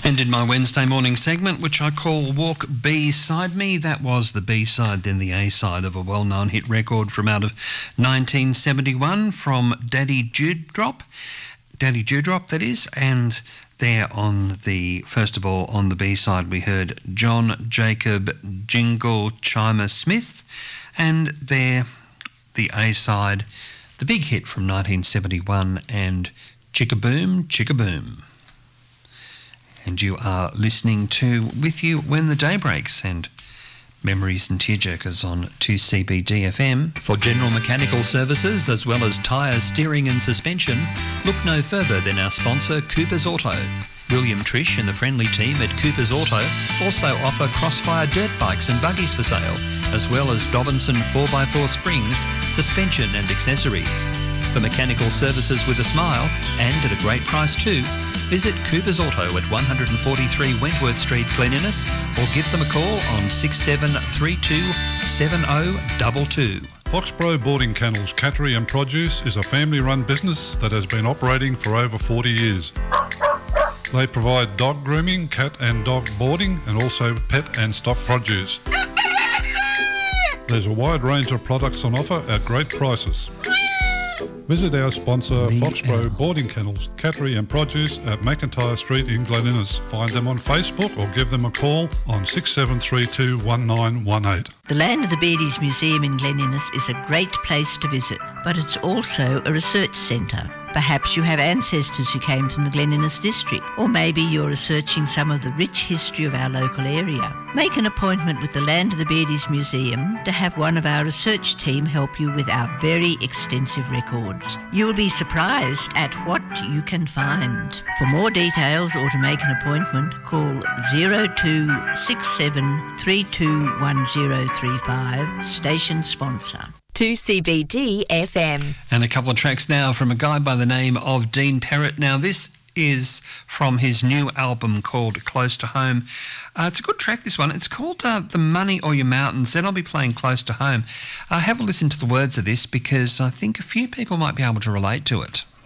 And in my Wednesday morning segment, which I call Walk B-Side Me, that was the B-side, then the A-side of a well-known hit record from out of 1971 from Daddy Dewdrop, that is, and there on the, first of all, on the B-side we heard John Jacob Jingle Chimer Smith, and there, the A-side, the big hit from 1971 and Chickaboom, Chickaboom. And you are listening to With You When the Day Breaks and Memories and Tearjerkers on 2CBD FM. For general mechanical services as well as tyres, steering and suspension, look no further than our sponsor Cooper's Auto. William Trish and the friendly team at Cooper's Auto also offer Crossfire dirt bikes and buggies for sale, as well as Dobinson 4x4 springs, suspension and accessories. For mechanical services with a smile, and at a great price too, visit Cooper's Auto at 143 Wentworth Street, Glen Innes, or give them a call on 6732 7022. Foxborough Boarding Kennels Cattery and Produce is a family-run business that has been operating for over 40 years. They provide dog grooming, cat and dog boarding, and also pet and stock produce. There's a wide range of products on offer at great prices. Visit our sponsor Foxborough Boarding Kennels, Cattery and Produce at McIntyre Street in Glen Innes. Find them on Facebook or give them a call on 6732 1918. The Land of the Beardies Museum in Glen Innes is a great place to visit, but it's also a research centre. Perhaps you have ancestors who came from the Glen Innes district, or maybe you're researching some of the rich history of our local area. Make an appointment with the Land of the Beardies Museum to have one of our research team help you with our very extensive records. You'll be surprised at what you can find. For more details or to make an appointment, call 0267 321035, station sponsor. 2CBD FM. And a couple of tracks now from a guy by the name of Dean Perrott. Now this is from his new album called Close to Home. It's a good track, this one. It's called The Money or Your Mountains. Then I'll be playing Close to Home. Have a listen to the words of this because I think a few people might be able to relate to it.